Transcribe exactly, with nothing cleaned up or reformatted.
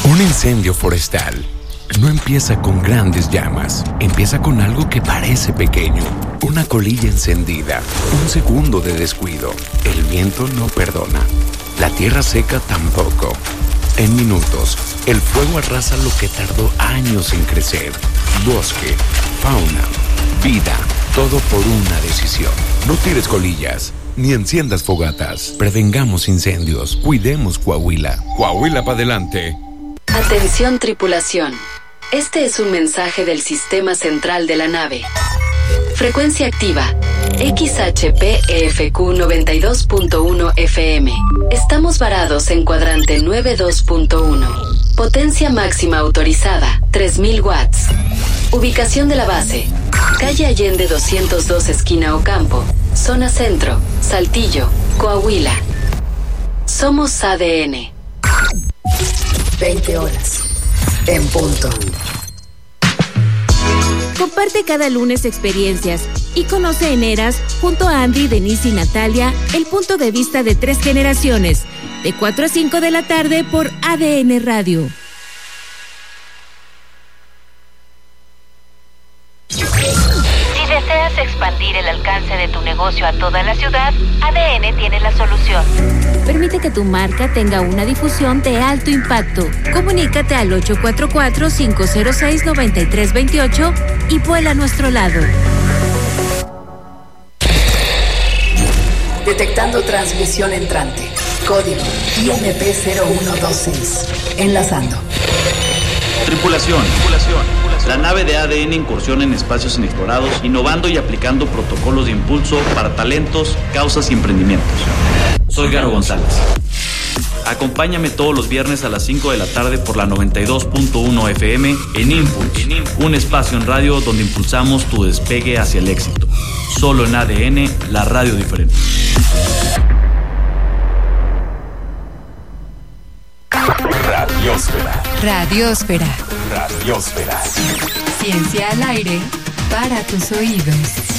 Un incendio forestal no empieza con grandes llamas, empieza con algo que parece pequeño, una colilla encendida, un segundo de descuido. El viento no perdona, la tierra seca tampoco. En minutos, el fuego arrasa lo que tardó años en crecer. Bosque, fauna, vida, todo por una decisión. No tires colillas, ni enciendas fogatas. Prevengamos incendios, cuidemos Coahuila. Coahuila para adelante. Atención tripulación. Este es un mensaje del sistema central de la nave. Frecuencia activa. X H P E F Q noventa y dos punto uno F M. Estamos varados en cuadrante noventa y dos punto uno. Potencia máxima autorizada, tres mil watts. Ubicación de la base. Calle Allende doscientos dos esquina Ocampo. Zona Centro, Saltillo, Coahuila. Somos A D N. veinte horas. En punto. Comparte cada lunes experiencias y conoce en Eras, junto a Andy, Denise y Natalia, el punto de vista de tres generaciones, de cuatro a cinco de la tarde por A D N Radio. Si deseas expandir el alcance de tu negocio a toda la ciudad, A D N tiene la solución. Permite que tu marca tenga una difusión de alto impacto. Comunícate al ocho cuatro cuatro, cinco cero seis, nueve tres dos ocho y vuela a nuestro lado. Detectando transmisión entrante. Código I M P cero uno dos seis. Enlazando. Tripulación, tripulación. La nave de A D N incursiona en espacios inexplorados, innovando y aplicando protocolos de impulso para talentos, causas y emprendimientos. Soy Garo González. Acompáñame todos los viernes a las cinco de la tarde por la noventa y dos punto uno F M en Impulse, un espacio en radio donde impulsamos tu despegue hacia el éxito. Solo en A D N, la radio diferente. Radiosfera. Radiosfera. Radiosfera. Ciencia al aire para tus oídos.